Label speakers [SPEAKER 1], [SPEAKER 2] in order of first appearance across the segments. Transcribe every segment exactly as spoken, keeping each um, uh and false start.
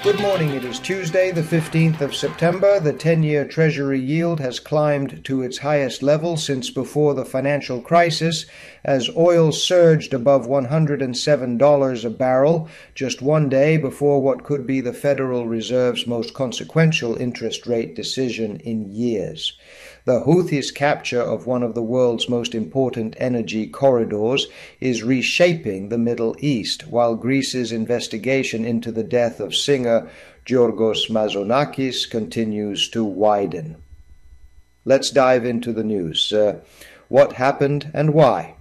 [SPEAKER 1] Good morning. It is Tuesday, the fifteenth of September. The ten-year Treasury yield has climbed to its highest level since before the financial crisis, as oil surged above one hundred seven dollars a barrel just one day before what could be the Federal Reserve's most consequential interest rate decision in years. The Houthis' capture of one of the world's most important energy corridors is reshaping the Middle East, while Greece's investigation into the death of singer Giorgos Mazonakis continues to widen. Let's dive into the news. Uh, what happened and why?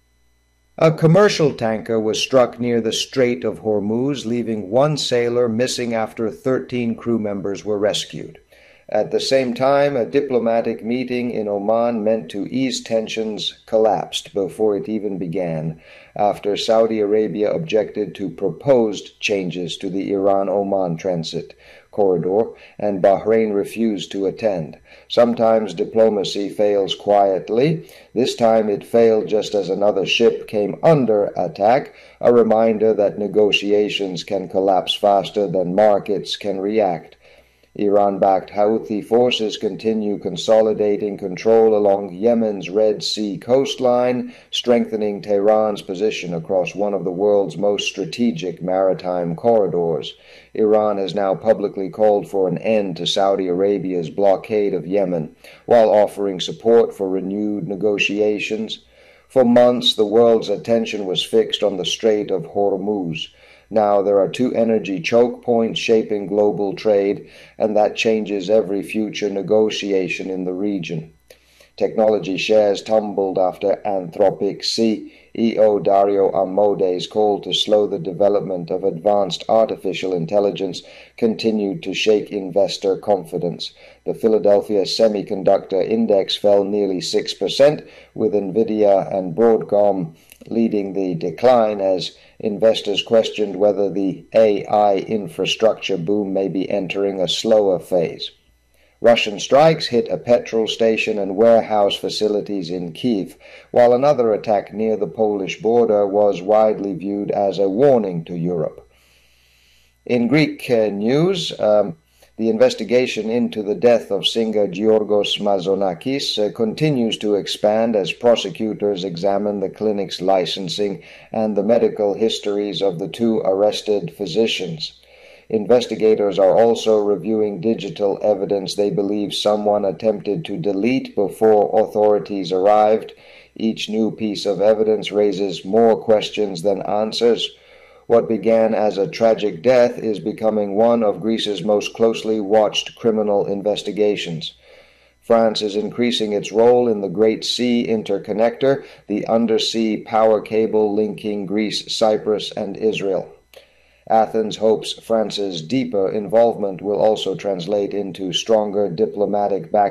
[SPEAKER 1] A commercial tanker was struck near the Strait of Hormuz, leaving one sailor missing after thirteen crew members were rescued. At the same time, a diplomatic meeting in Oman meant to ease tensions collapsed before it even began, after Saudi Arabia objected to proposed changes to the Iran-Oman transit corridor, and Bahrain refused to attend. Sometimes diplomacy fails quietly. This time it failed just as another ship came under attack, a reminder that negotiations can collapse faster than markets can react. Iran-backed Houthi forces continue consolidating control along Yemen's Red Sea coastline, strengthening Tehran's position across one of the world's most strategic maritime corridors. Iran has now publicly called for an end to Saudi Arabia's blockade of Yemen, while offering support for renewed negotiations. For months, the world's attention was fixed on the Strait of Hormuz. Now there are two energy choke points shaping global trade, and that changes every future negotiation in the region. Technology shares tumbled after Anthropic C E O Dario Amodei's call to slow the development of advanced artificial intelligence continued to shake investor confidence. The Philadelphia Semiconductor Index fell nearly six percent, with Nvidia and Broadcom leading the decline as investors questioned whether the A I infrastructure boom may be entering a slower phase. Russian strikes hit a petrol station and warehouse facilities in Kyiv, while another attack near the Polish border was widely viewed as a warning to Europe. In Greek uh, news, um, the investigation into the death of singer Giorgos Mazonakis uh, continues to expand as prosecutors examine the clinic's licensing and the medical histories of the two arrested physicians. Investigators are also reviewing digital evidence they believe someone attempted to delete before authorities arrived. Each new piece of evidence raises more questions than answers. What began as a tragic death is becoming one of Greece's most closely watched criminal investigations. France is increasing its role in the Great Sea Interconnector, the undersea power cable linking Greece, Cyprus, and Israel. Athens hopes France's deeper involvement will also translate into stronger diplomatic backing